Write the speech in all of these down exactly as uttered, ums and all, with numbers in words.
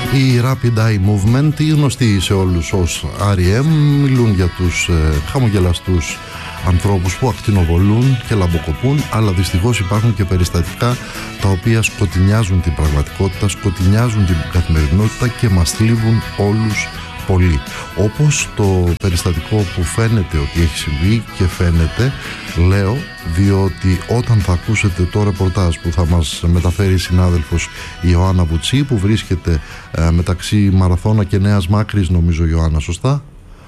Η Rapid Eye Movement, οι γνωστοί σε όλους ως αρ ι εμ, μιλούν για τους ε, χαμογελαστούς ανθρώπους που ακτινοβολούν και λαμποκοπούν, αλλά δυστυχώς υπάρχουν και περιστατικά τα οποία σκοτεινιάζουν την πραγματικότητα, σκοτεινιάζουν την καθημερινότητα και μας θλίβουν όλους πολύ. Όπως το περιστατικό που φαίνεται ότι έχει συμβεί, και φαίνεται, λέω, διότι όταν θα ακούσετε το ρεπορτάζ που θα μας μεταφέρει η συνάδελφος Ιωάννα Βουτσή, που βρίσκεται ε, μεταξύ Μαραθώνα και Νέας Μάκρης, νομίζω, Ιωάννα, σωστά?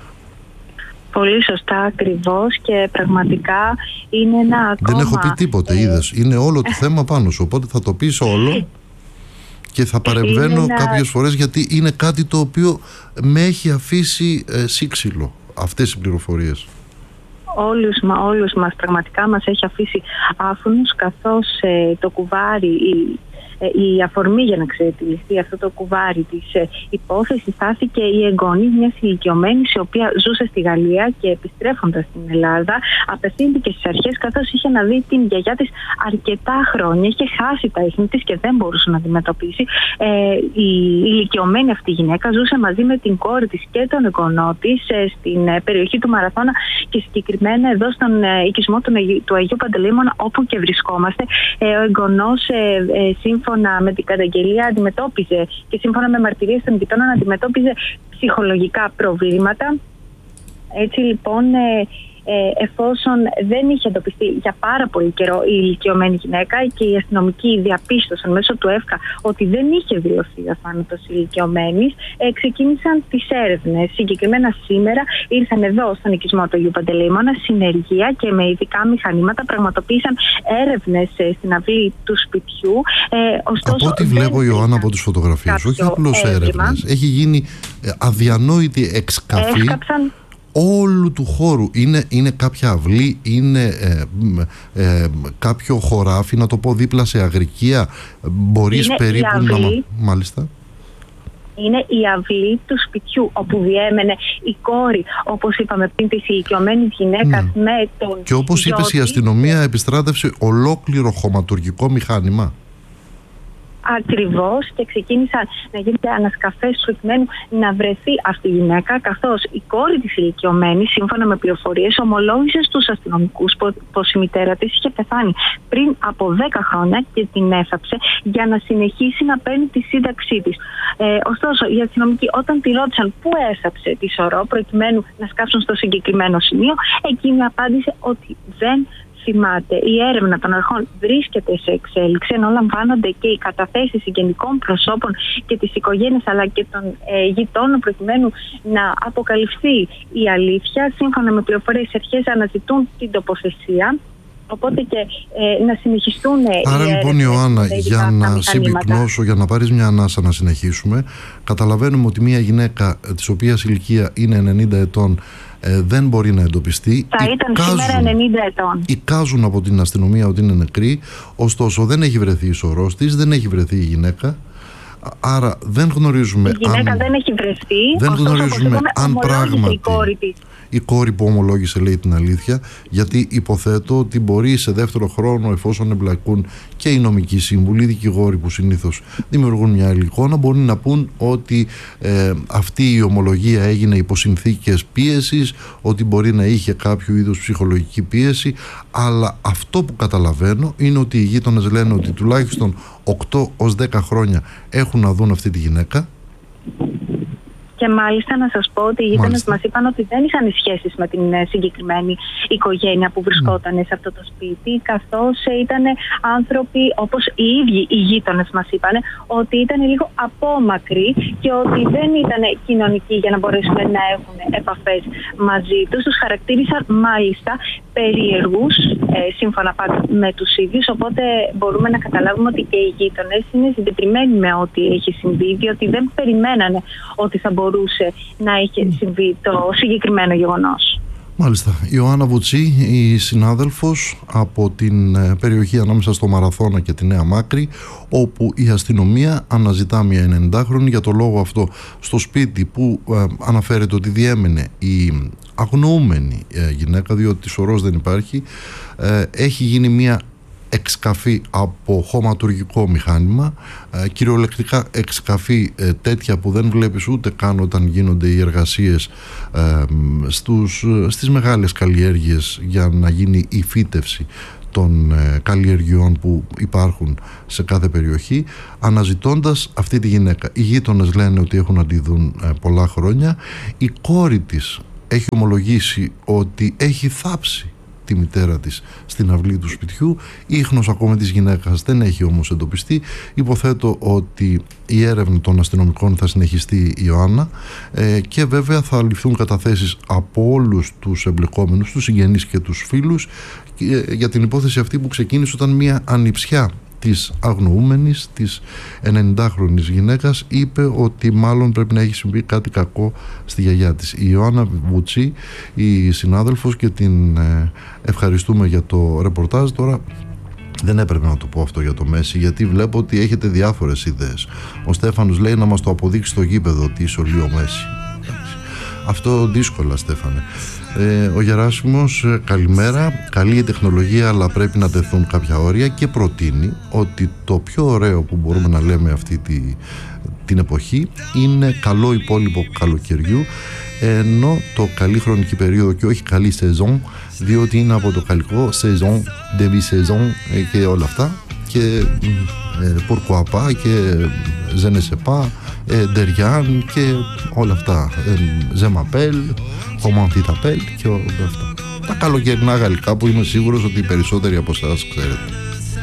Πολύ σωστά, ακριβώς, και πραγματικά είναι ένα ακόμα... Δεν έχω πει τίποτε, ε... είδες, είναι όλο το θέμα πάνω σου, οπότε θα το πεις όλο και θα παρεμβαίνω ένα... κάποιες φορές, γιατί είναι κάτι το οποίο με έχει αφήσει ε, σύξυλο αυτές οι πληροφορίες. Όλους, μα, όλους μας πραγματικά μας έχει αφήσει άφωνους, καθώς ε, το κουβάρι, η, ε, η αφορμή για να ξετυλιστεί αυτό το κουβάρι της ε, υπόθεσης στάθηκε η εγγονή μιας ηλικιωμένης, η οποία ζούσε στη Γαλλία και επιστρέφοντας στην Ελλάδα απευθύνθηκε στις αρχές, καθώς είχε να δει την γιαγιά της αρκετά χρόνια, είχε χάσει τα ίχνη της και δεν μπορούσε να αντιμετωπίσει. Ε, η ηλικιωμένη αυτή γυναίκα ζούσε μαζί με την κόρη της και τον εγγονό της ε, στην ε, περιοχή του Μαραθώνα, και συγκεκριμένα εδώ στον ε, οικισμό του, του Αγίου Παντελεήμωνα, όπου και βρισκόμαστε. Ε, ο εγγονός ε, ε, σύμφωνα με την καταγγελία αντιμετώπιζε, και σύμφωνα με μαρτυρίες των γειτόνων, αντιμετώπιζε ψυχολογικά προβλήματα. Έτσι λοιπόν, ε, ε, εφόσον δεν είχε εντοπιστεί για πάρα πολύ καιρό η ηλικιωμένη γυναίκα και οι αστυνομικοί διαπίστωσαν μέσω του ΕΦΚΑ ότι δεν είχε δηλωθεί ο θάνατος ηλικιωμένης, ε, ξεκίνησαν τις έρευνες. Συγκεκριμένα σήμερα ήρθαν εδώ στον οικισμό του Αγίου Παντελεήμωνα συνεργεία και με ειδικά μηχανήματα πραγματοποίησαν έρευνες ε, στην αυλή του σπιτιού. Ε, ωστόσο, από ό,τι βλέπω, Ιωάννα, από τις φωτογραφίες, όχι απλώς έρευνες, έχει γίνει ε, αδιανόητη εξκαφή Έσκαψαν όλου του χώρου. Είναι, είναι κάποια αυλή, είναι ε, ε, κάποιο χωράφι, να το πω, δίπλα σε αγρικία. Μπορείς είναι περίπου να... Μάλιστα. Είναι η αυλή του σπιτιού, όπου διέμενε η κόρη, όπως είπαμε πριν, της ηλικιωμένης γυναίκας mm. με τον... Και όπως γιώτη, είπες, η αστυνομία επιστράτευσε ολόκληρο χωματουργικό μηχάνημα. Ακριβώς, και ξεκίνησαν να γίνονται ανασκαφές προκειμένου να βρεθεί αυτή η γυναίκα, καθώς η κόρη της ηλικιωμένης, σύμφωνα με πληροφορίες, ομολόγησε στους αστυνομικούς πως η μητέρα της είχε πεθάνει πριν από δέκα χρόνια και την έθαψε για να συνεχίσει να παίρνει τη σύνταξή της. Ε, ωστόσο, οι αστυνομικοί, όταν τη ρώτησαν πού έθαψε τη σωρό προκειμένου να σκάψουν στο συγκεκριμένο σημείο, εκείνη απάντησε ότι δεν θυμάται. Η έρευνα των αρχών βρίσκεται σε εξέλιξη, ενώ λαμβάνονται και οι καταθέσεις συγγενικών προσώπων και της οικογένειας αλλά και των ε, γειτόνων προκειμένου να αποκαλυφθεί η αλήθεια. Σύμφωνα με πληροφορίες, οι αρχές αναζητούν την τοποθεσία, οπότε και ε, να συνεχιστούν. Άρα λοιπόν, Ιωάννα, για να συμπυκνώσω, για να πάρεις μια ανάσα να συνεχίσουμε, καταλαβαίνουμε ότι μια γυναίκα της οποίας ηλικία είναι ενενήντα ετών Ε, δεν μπορεί να εντοπιστεί. Θα ήταν εικάζουν, σήμερα ενενήντα ετών. Εικάζουν από την αστυνομία ότι είναι νεκρή, ωστόσο δεν έχει βρεθεί η σωρός της, δεν έχει βρεθεί η γυναίκα. Άρα δεν γνωρίζουμε. Η γυναίκα αν, δεν έχει βρεθεί. Δεν ωστόσο, γνωρίζουμε αν πράγματι η κόρη της. Η κόρη που ομολόγησε λέει την αλήθεια, γιατί υποθέτω ότι μπορεί σε δεύτερο χρόνο, εφόσον εμπλακούν και οι νομικοί σύμβουλοι, οι δικηγόροι που συνήθως δημιουργούν μια άλλη εικόνα, μπορεί να πούν ότι ε, αυτή η ομολογία έγινε υπό συνθήκες πίεσης, ότι μπορεί να είχε κάποιο είδους ψυχολογική πίεση, αλλά αυτό που καταλαβαίνω είναι ότι οι γείτονες λένε ότι τουλάχιστον οκτώ έως δέκα χρόνια έχουν να δουν αυτή τη γυναίκα. Και μάλιστα να σας πω ότι οι γείτονες μας είπαν ότι δεν είχαν σχέσεις με την συγκεκριμένη οικογένεια που βρισκόταν mm. σε αυτό το σπίτι, καθώς ήταν άνθρωποι, όπως οι ίδιοι οι γείτονες μας είπαν, ότι ήταν λίγο απόμακροι και ότι δεν ήταν κοινωνικοί για να μπορέσουν να έχουν επαφές μαζί τους. Τους χαρακτήρισαν μάλιστα περίεργους, ε, σύμφωνα πάντα με τους ίδιους, οπότε μπορούμε να καταλάβουμε ότι και οι γείτονες είναι συντετριμένοι με ό,τι έχει συμβεί, διότι δεν περιμένανε ότι θα μπορούσε να έχει συμβεί το συγκεκριμένο γεγονός. Μάλιστα. Ιωάννα Βουτσή, η συνάδελφος από την περιοχή ανάμεσα στο Μαραθώνα και τη Νέα Μάκρη, όπου η αστυνομία αναζητά μια ενενηντάχρονη για το λόγο αυτό στο σπίτι που ε, αναφέρεται ότι διέμενε η αγνοούμενη ε, γυναίκα, διότι σωρός δεν υπάρχει. Ε, έχει γίνει μια εξκαφή από χωματουργικό μηχάνημα, ε, κυριολεκτικά εξκαφή ε, τέτοια που δεν βλέπεις ούτε καν όταν γίνονται οι εργασίες ε, στους, στις μεγάλες καλλιέργειες για να γίνει η φύτευση των ε, καλλιεργειών που υπάρχουν σε κάθε περιοχή, αναζητώντας αυτή τη γυναίκα. Οι γείτονες λένε ότι έχουν να τη δουν ε, πολλά χρόνια. Η κόρη της έχει ομολογήσει ότι έχει θάψει τη μητέρα της στην αυλή του σπιτιού. Η ίχνος ακόμα της γυναίκας δεν έχει όμως εντοπιστεί. Υποθέτω ότι η έρευνα των αστυνομικών θα συνεχιστεί, η Ιωάννα, ε, και βέβαια θα ληφθούν καταθέσεις από όλους τους εμπλεκόμενους, τους συγγενείς και τους φίλους, ε, για την υπόθεση αυτή που ξεκίνησε όταν μια ανιψιά της αγνοούμενης, της ενενηντάχρονης γυναίκας, είπε ότι μάλλον πρέπει να έχει συμβεί κάτι κακό στη γιαγιά της. Η Ιωάννα Βουτσί, η συνάδελφος, και την ε, ευχαριστούμε για το ρεπορτάζ. Τώρα δεν έπρεπε να το πω αυτό για το Μέση, γιατί βλέπω ότι έχετε διάφορες ιδέες. Ο Στέφανος λέει να μας το αποδείξει στο γήπεδο ότι είσαι ο Μέση. Αυτό δύσκολα, Στέφανε. Ε, ο Γεράσιμος, καλημέρα. Καλή η τεχνολογία, αλλά πρέπει να τεθούν κάποια όρια, και προτείνει ότι το πιο ωραίο που μπορούμε να λέμε αυτή τη, την εποχή είναι καλό υπόλοιπο καλοκαιριού, ενώ το καλή χρονική περίοδο και όχι καλή σεζόν, διότι είναι από το γαλλικό σεζόν, début saison και όλα αυτά, και ε, pourquoi pas και je ne sais pas, ε, Derian και όλα αυτά, ε, je m'appelle, comment tu t'appelles και όλα αυτά. Τα καλοκαιρινά γαλλικά που είμαι σίγουρος ότι οι περισσότεροι από εσάς ξέρετε.